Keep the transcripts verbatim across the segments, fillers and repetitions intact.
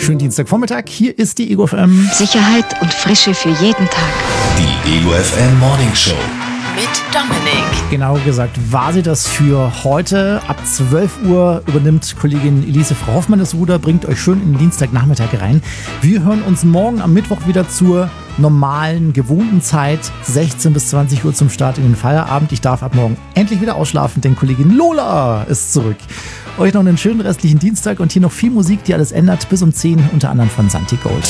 wunderschönen Dienstagvormittag. Hier ist die Ego F M. Sicherheit und Frische für jeden Tag. Die Ego F M Morning Show. Mit Dominik. Genau gesagt war sie das für heute. Ab zwölf Uhr übernimmt Kollegin Elise Frau Hoffmann das Ruder, bringt euch schön in den Dienstagnachmittag rein. Wir hören uns morgen am Mittwoch wieder zur normalen, gewohnten Zeit, sechzehn bis zwanzig Uhr zum Start in den Feierabend. Ich darf ab morgen endlich wieder ausschlafen, denn Kollegin Lola ist zurück. Euch noch einen schönen restlichen Dienstag und hier noch viel Musik, die alles ändert, bis um zehn, unter anderem von Santi Gold.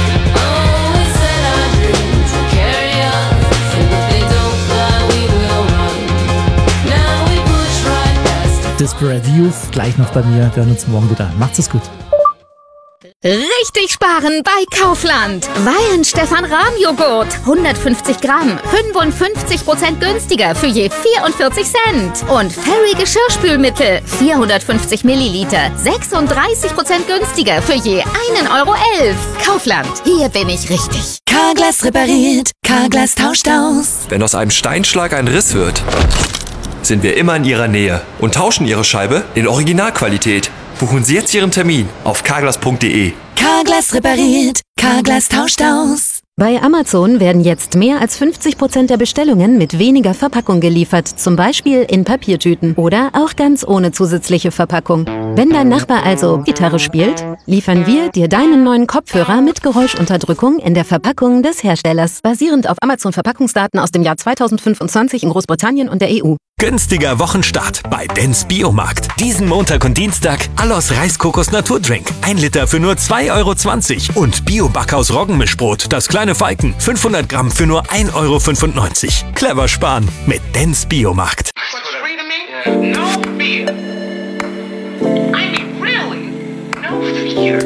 Desperate Youth, gleich noch bei mir. Wir hören uns morgen wieder. Macht's es gut. Richtig sparen bei Kaufland. Weihenstephan-Rahm-Joghurt. hundertfünfzig Gramm. fünfundfünfzig Prozent günstiger für je vierundvierzig Cent. Und Fairy Geschirrspülmittel. vierhundertfünfzig Milliliter. sechsunddreißig Prozent günstiger für je ein Euro elf. Kaufland. Hier bin ich richtig. Carglass repariert. Carglass tauscht aus. Wenn aus einem Steinschlag ein Riss wird, sind wir immer in Ihrer Nähe und tauschen Ihre Scheibe in Originalqualität. Buchen Sie jetzt Ihren Termin auf carglass punkt de. Carglass repariert. Carglass tauscht aus. Bei Amazon werden jetzt mehr als fünfzig Prozent der Bestellungen mit weniger Verpackung geliefert, zum Beispiel in Papiertüten oder auch ganz ohne zusätzliche Verpackung. Wenn dein Nachbar also Gitarre spielt, liefern wir dir deinen neuen Kopfhörer mit Geräuschunterdrückung in der Verpackung des Herstellers, basierend auf Amazon-Verpackungsdaten aus dem Jahr zweitausendfünfundzwanzig in Großbritannien und der E U. Günstiger Wochenstart bei Dens Biomarkt. Diesen Montag und Dienstag Allos Reiskokos Naturdrink. Ein Liter für nur zwei Euro zwanzig. Und Bio-Backhaus Roggenmischbrot, das kleine Falken. fünfhundert Gramm für nur ein Euro fünfundneunzig. Clever sparen mit Dens Biomarkt. No fear. I mean, really, no fear.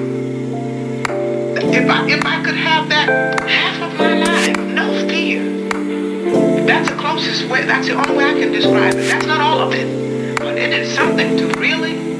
If I, if I could have that half of my life, no fear. That's the closest way, that's the only way I can describe it. That's not all of it, but it is something to really